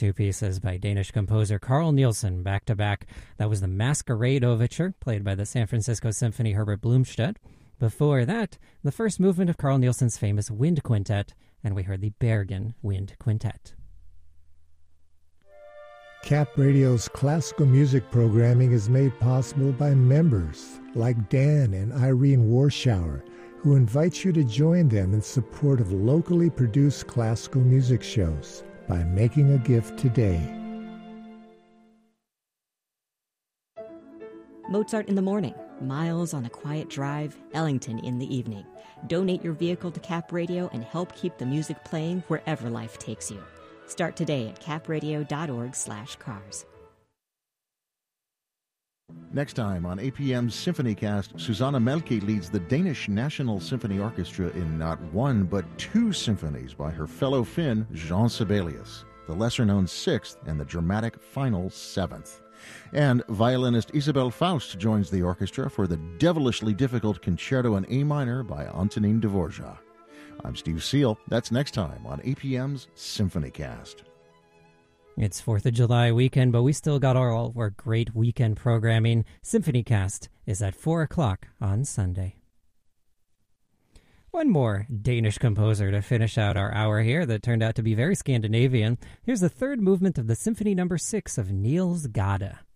two pieces by Danish composer Carl Nielsen back to back. That was the Masquerade Overture, played by the San Francisco Symphony Herbert Blomstedt. Before that, the first movement of Carl Nielsen's famous Wind Quintet, and we heard the Bergen Wind Quintet. Cap Radio's classical music programming is made possible by members like Dan and Irene Warschauer, who invite you to join them in support of locally produced classical music shows by making a gift today. Mozart in the morning, Miles on a quiet drive, Ellington in the evening. Donate your vehicle to Cap Radio and help keep the music playing wherever life takes you. Start today at capradio.org/cars. Next time on APM's SymphonyCast, Susanna Melke leads the Danish National Symphony Orchestra in not one but two symphonies by her fellow Finn, Jean Sibelius, the lesser-known Sixth and the dramatic final Seventh. And violinist Isabel Faust joins the orchestra for the devilishly difficult Concerto in A minor by Antonin Dvorak. I'm Steve Seal. That's next time on APM's SymphonyCast. It's 4th of July weekend, but we still got all of our great weekend programming. SymphonyCast is at 4 o'clock on Sunday. One more Danish composer to finish out our hour here that turned out to be very Scandinavian. Here's the third movement of the Symphony No. 6 of Niels Gade.